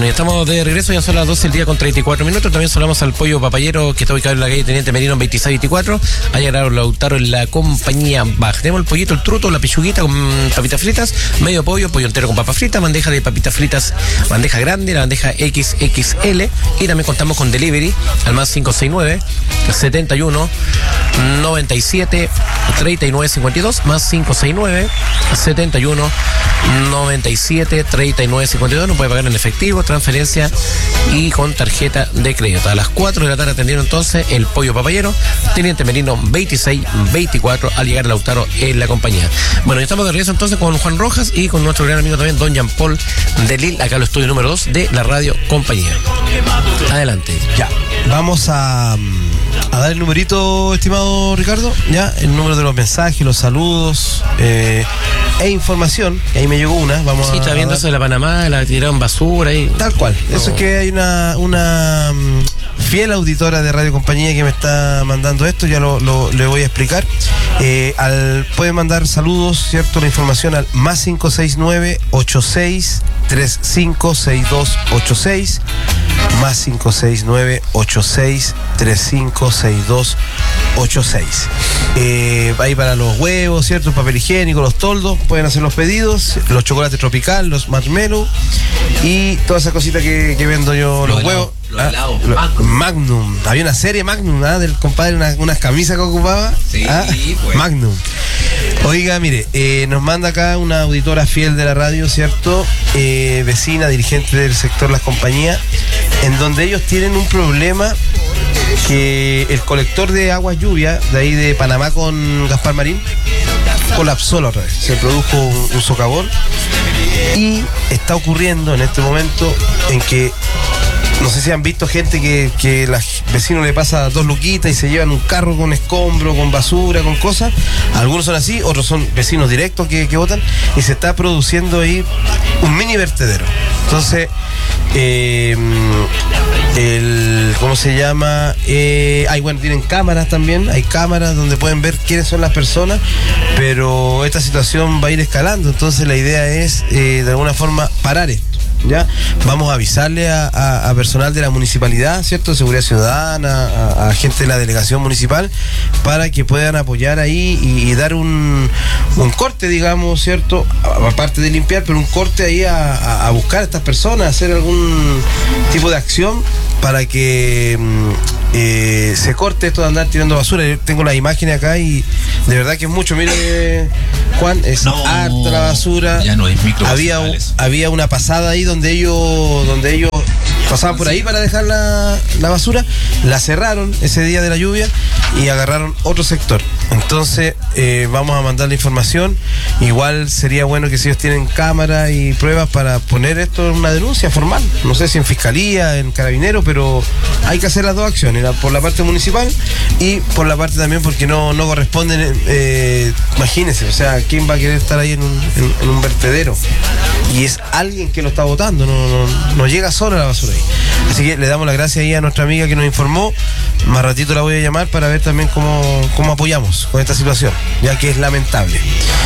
Estamos de regreso, ya son las 12 del día con 34 minutos. También saludamos al Pollo Papayero, que está ubicado en la calle Teniente Merino 2624. Ha llegado Lautaro en la compañía Baj. Tenemos el pollito, el truto, la pichuguita con papitas fritas, medio pollo, pollo entero con papas fritas, bandeja de papitas fritas, bandeja grande, la bandeja XXL. Y también contamos con delivery al más 569 71 97 39 52, más 569 71 97 39 52. No puede pagar en efectivo, transferencia y con tarjeta de crédito. A las 4 de la tarde atendieron entonces el Pollo Papayero, Teniente Merino 2624, al llegar Lautaro en la compañía. Bueno, ya estamos de regreso entonces con Juan Rojas y con nuestro gran amigo también, don Jean Paul Delil, acá en el estudio número 2 de la Radio Compañía. Adelante. Ya, vamos a dar el numerito, estimado Ricardo, ya, el número de los mensajes, los saludos e información. Ahí me llegó una, Sí, está viendo eso de la Panamá, la tiraron basura y... Tal cual, eso es que hay una fiel auditora de Radio Compañía que me está mandando esto, ya le voy a explicar. Pueden mandar saludos, ¿cierto? La información al más 569 86 35 6286, más 569 86 35 6286. Ahí para los huevos, ¿cierto? El papel higiénico, los toldos, pueden hacer los pedidos, los chocolates tropical, los marshmallow y todas esas cositas que vendo yo, los huevos. Magnum. Había una serie Magnum, del compadre, unas camisas que ocupaba. Sí, pues. Magnum. Oiga, mire, nos manda acá una auditora fiel de la radio, ¿cierto? Vecina, dirigente del sector Las Compañías, en donde ellos tienen un problema que el colector de aguas lluvia de ahí de Panamá con Gaspar Marín colapsó la otra vez. Se produjo un socavón y está ocurriendo en este momento en que no sé si han visto gente que los vecinos le pasa 2 luquitas y se llevan un carro con escombro, con basura, con cosas. Algunos son así, otros son vecinos directos que votan, y se está produciendo ahí un mini vertedero. Entonces, ¿cómo se llama? Tienen cámaras también, hay cámaras donde pueden ver quiénes son las personas, pero esta situación va a ir escalando. Entonces la idea es, de alguna forma, parar esto. ¿Ya? Vamos a avisarle a personal de la municipalidad, ¿cierto? De Seguridad Ciudadana, a gente de la delegación municipal, para que puedan apoyar ahí y dar un corte, digamos, ¿cierto? Aparte de limpiar, pero un corte ahí a buscar a estas personas, hacer algún tipo de acción para que se corte esto de andar tirando basura. Yo tengo las imágenes acá y de verdad que es mucho. Mire, Juan, es harta la basura. Ya no es micro. Había una pasada ahí donde ellos pasaban por ahí para dejar la basura, la cerraron ese día de la lluvia y agarraron otro sector. Entonces vamos a mandar la información. Igual sería bueno que si ellos tienen cámara y pruebas para poner esto en una denuncia formal, no sé si en fiscalía, en carabinero, pero hay que hacer las dos acciones, por la parte municipal y por la parte también porque no corresponden. Imagínense, o sea, ¿quién va a querer estar ahí en un vertedero? Y es alguien que lo está botando, no llega sola la basura ahí. Así que le damos las gracias ahí a nuestra amiga que nos informó. Más ratito la voy a llamar para ver también cómo apoyamos con esta situación, ya que es lamentable.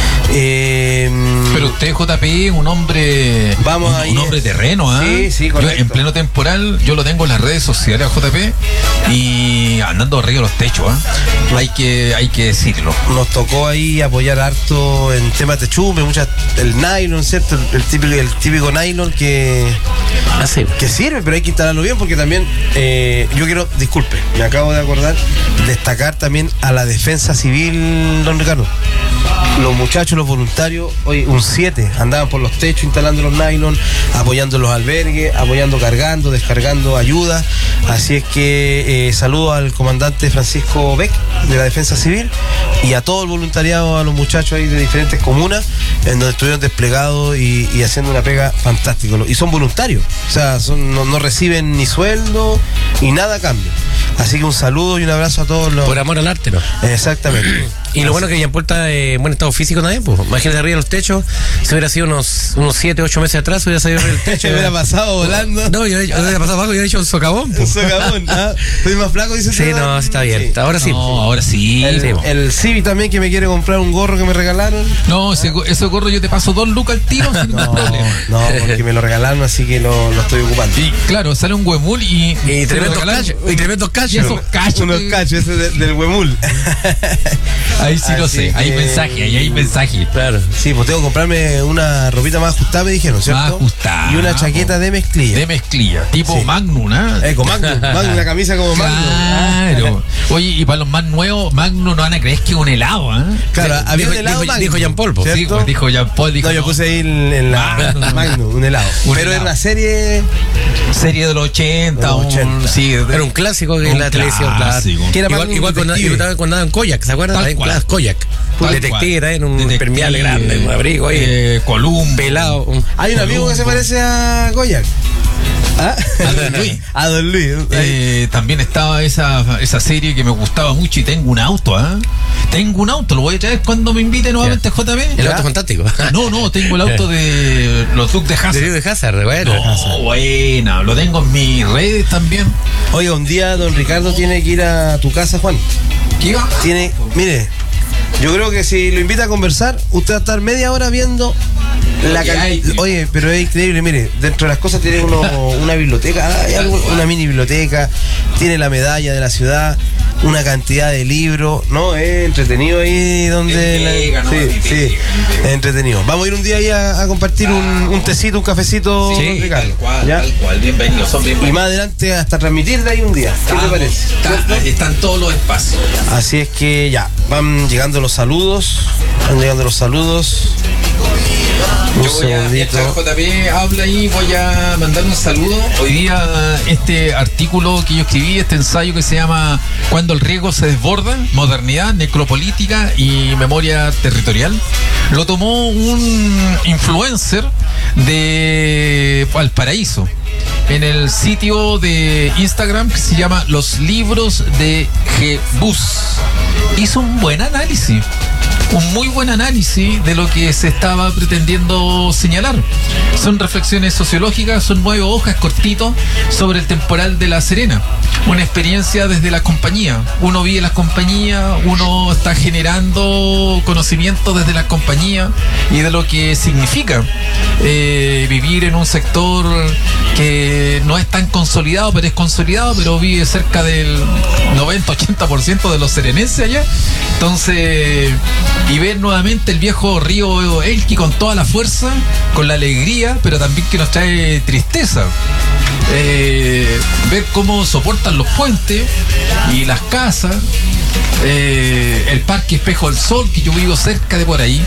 Pero usted, JP, un hombre un hombre terreno, Sí, correcto. Yo, en pleno temporal, yo lo tengo en las redes sociales, JP, y andando arriba de los techos, hay que decirlo. Nos tocó ahí apoyar harto en temas de chume, el nylon, ¿cierto? El típico nylon que sirve, pero hay que instalarlo bien porque también yo quiero, disculpe, me acabo de acordar, destacar también a la defensa civil, don Ricardo. Los muchachos, los voluntarios, hoy un 7, andaban por los techos instalando los nylon, apoyando los albergues, apoyando, cargando, descargando ayuda. Así es que saludo al comandante Francisco Beck de la Defensa Civil y a todo el voluntariado, a los muchachos ahí de diferentes comunas en donde estuvieron desplegados y haciendo una pega fantástica. Y son voluntarios, o sea, no reciben ni sueldo y nada a cambio. Así que un saludo y un abrazo a todos los... Por amor al arte, ¿no? Exactamente. Y lo bueno que Jean Paul está en buen estado físico también, pues. Imagínate arriba de los techos, si hubiera sido unos 7, 8 meses atrás, hubiera salido del techo. hubiera pasado volando. No, yo hubiera pasado abajo y hubiera hecho un socavón. Un socavón, ¿ah? Estoy más flaco, dice. Sí, no, sí está bien. Sí. Ahora sí. No, ahora sí. El Civi también, que me quiere comprar un gorro que me regalaron. No, ese gorro yo te paso 2 lucas al tiro sin ningún problema. No, porque me lo regalaron, así que lo estoy ocupando. Y claro, sale un huemul y tremendos cachos. Y tremendos y cachos. esos cachos. Unos cachos, ese del huemul. Ahí sí lo sé, hay mensaje, ahí hay mensaje. Claro. Sí, pues tengo que comprarme una ropita más ajustada, me dijeron, ¿cierto? Más ajustada. Y una chaqueta de mezclilla. De mezclilla, tipo Sí. Magnum, ¿ah? Con Magnum, la camisa como Magnum. Claro. Oye, y para los más nuevos, Magnum no van a creer que es un helado, ¿ah? Claro, había un helado Magnum. Dijo Jean Paul, po. ¿Cierto? Sí, pues dijo Jean Paul, dijo. No, yo puse ahí en la Magnum, un helado. Un Pero helado. era una serie Serie de los 80, De los 80. sí, Era un clásico en la televisión, claro. clásico. Que era Igual, Magnum igual Detective. cuando daban Koyak, ¿se acuerdan? Tal Ahí, cual. claro, Koyak. Tal Detective, cual. en un Detective, impermeable grande, un abrigo ahí. Column. Pelado. Hay un amigo que se parece a Goyak. ¿Ah? A Don Luis. A Don Luis. También estaba esa serie que me gustaba mucho y tengo un auto, ¿ah? Tengo un auto, lo voy a traer cuando me invite nuevamente JP. El ¿Ya? auto fantástico. No, tengo el auto de los Duques de Hazard. De Hazard, bueno. No, buena, lo tengo en mis redes también. Oiga, un día don Ricardo tiene que ir a tu casa, Juan. ¿Qué iba? Mire, yo creo que si lo invita a conversar, usted va a estar media hora viendo la que hay, tío. Oye, pero es increíble, mire, dentro de las cosas tiene una biblioteca, hay una mini biblioteca, tiene la medalla de la ciudad, una cantidad de libros, ¿no? Es entretenido ahí donde... Biblioteca, ¿no? Sí, Biblioteca. es entretenido. Vamos a ir un día ahí a compartir un tecito, un cafecito, don Ricardo. ¿Ya? tal cual, bienvenidos, son Y bienvenidos. más adelante hasta transmitir de ahí un día. ¿Qué te parece? Están todos los espacios. Así es que ya, van llegando los saludos. Un Yo voy a, segundito. mientras JP habla ahí, voy a mandar un saludo. Hoy día este artículo que yo escribí, este ensayo que se llama Cuando el riesgo se desborda, modernidad, necropolítica y memoria territorial, lo tomó un influencer de Valparaíso en el sitio de Instagram que se llama Los Libros de Jebus. Hizo un buen análisis, un muy buen análisis de lo que se estaba pretendiendo señalar. Son reflexiones sociológicas, son 9 hojas cortitos sobre el temporal de La Serena. Una experiencia desde la compañía. Uno vive las compañías, uno está generando conocimiento desde la compañía y de lo que significa vivir en un sector que no es tan consolidado, pero es consolidado, pero vive cerca del 90-80% de los serenenses allá. Entonces, y ver nuevamente el viejo río Elqui con toda la fuerza, con la alegría, pero también que nos trae tristeza. Ver cómo soportan los puentes y las casas, el parque Espejo del Sol, que yo vivo cerca de por ahí.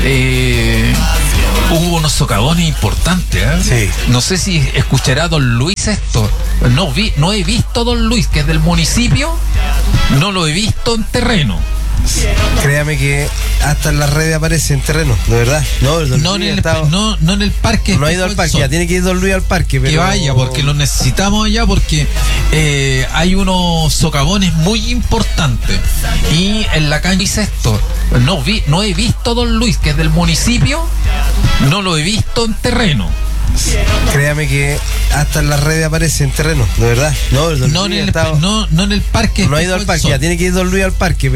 Hubo unos socavones importantes, ¿eh? Sí. No sé si escuchará don Luis esto. No he visto a don Luis, que es del municipio, no lo he visto en terreno. Créame que hasta en las redes aparece en terreno, de verdad. No, el don No en Luis el, ha estado- no en el parque. no ha ido al parque, ya tiene que ir don Luis al parque. Que Pero... vaya, porque lo necesitamos allá, porque hay unos socavones muy importantes. Y en la calle dice esto, no he visto a don Luis, que es del municipio, no lo he visto en terreno. Créame que hasta en las redes aparece en terreno, de verdad. No, el don No Luis en ha el, estado- no en el parque. no ha ido al parque, ya tiene que ir don Luis al parque.